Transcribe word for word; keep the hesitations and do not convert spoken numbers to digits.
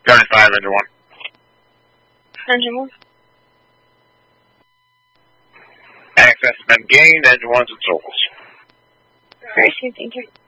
seventy-five, engine one. Engine one. Access has been gained, engine one's in circles. Alright, thank you.